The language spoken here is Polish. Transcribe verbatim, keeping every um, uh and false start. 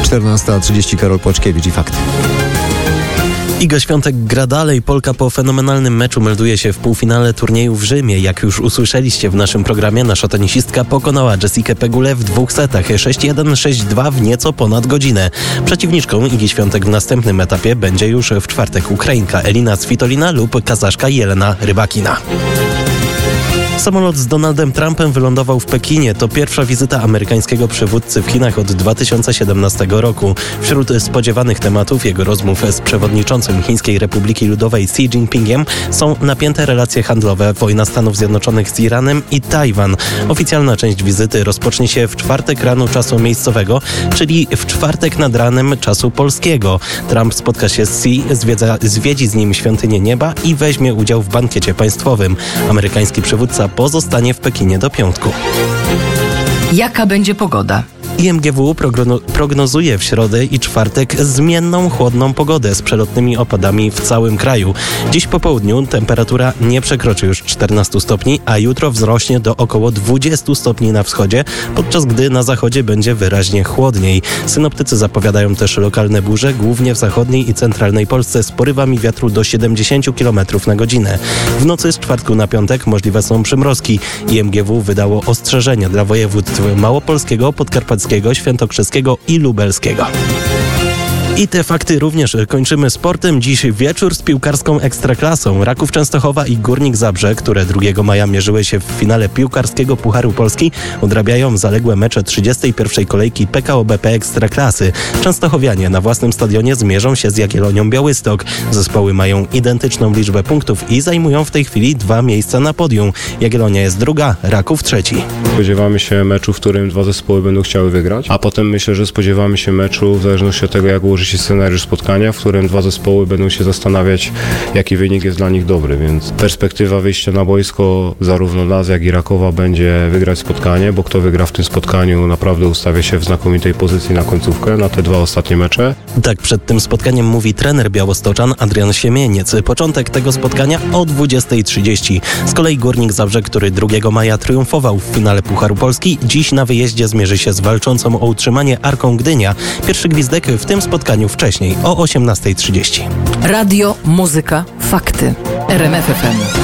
czternasta trzydzieści Karol Płaczkiewicz i fakty. Iga Świątek gra dalej. Polka po fenomenalnym meczu melduje się w półfinale turnieju w Rzymie. Jak już usłyszeliście w naszym programie, nasza tenisistka pokonała Jessikę Pegulę w dwóch setach sześć jeden, sześć dwa w nieco ponad godzinę. Przeciwniczką Igi Świątek w następnym etapie będzie już w czwartek Ukrainka Elina Svitolina lub Kazaszka Jelena Rybakina. Samolot z Donaldem Trumpem wylądował w Pekinie. To pierwsza wizyta amerykańskiego przywódcy w Chinach od dwa tysiące siedemnastego roku. Wśród spodziewanych tematów jego rozmów z przewodniczącym Chińskiej Republiki Ludowej Xi Jinpingiem są napięte relacje handlowe, wojna Stanów Zjednoczonych z Iranem i Tajwan. Oficjalna część wizyty rozpocznie się w czwartek rano czasu miejscowego, czyli w czwartek nad ranem czasu polskiego. Trump spotka się z Xi, zwiedza, zwiedzi z nim Świątynię Nieba i weźmie udział w bankiecie państwowym. Amerykański przywódca pozostanie w Pekinie do piątku. Jaka będzie pogoda? I M G W prognozuje w środę i czwartek zmienną, chłodną pogodę z przelotnymi opadami w całym kraju. Dziś po południu temperatura nie przekroczy już czternastu stopni, a jutro wzrośnie do około dwudziestu stopni na wschodzie, podczas gdy na zachodzie będzie wyraźnie chłodniej. Synoptycy zapowiadają też lokalne burze, głównie w zachodniej i centralnej Polsce z porywami wiatru do siedemdziesięciu kilometrów na godzinę. W nocy z czwartku na piątek możliwe są przymrozki. I M G W wydało ostrzeżenia dla województw małopolskiego, podkarpackiego, świętokrzyskiego i lubelskiego. I te fakty również kończymy sportem. Dziś wieczór z piłkarską ekstraklasą. Raków Częstochowa i Górnik Zabrze, które drugiego maja mierzyły się w finale piłkarskiego Pucharu Polski, odrabiają zaległe mecze trzydziestej pierwszej kolejki P K O B P Ekstraklasy. Częstochowianie na własnym stadionie zmierzą się z Jagiellonią Białystok. Zespoły mają identyczną liczbę punktów i zajmują w tej chwili dwa miejsca na podium. Jagiellonia jest druga, Raków trzeci. Spodziewamy się meczu, w którym dwa zespoły będą chciały wygrać, a potem myślę, że spodziewamy się meczu w zależności od tego, jak ułoży się scenariusz spotkania, w którym dwa zespoły będą się zastanawiać, jaki wynik jest dla nich dobry, więc perspektywa wyjścia na boisko zarówno nas, jak i Rakowa będzie wygrać spotkanie, bo kto wygra w tym spotkaniu naprawdę ustawia się w znakomitej pozycji na końcówkę, na te dwa ostatnie mecze. Tak przed tym spotkaniem mówi trener białostoczan Adrian Siemieniec. Początek tego spotkania o dwudziestej trzydzieści. Z kolei Górnik Zabrze, który drugiego maja triumfował w finale Pucharu Polski, dziś na wyjeździe zmierzy się z walczącą o utrzymanie Arką Gdynia. Pierwszy gwizdek w tym spotkaniu wcześniej o osiemnastej trzydzieści. Radio, muzyka, fakty. R M F F M.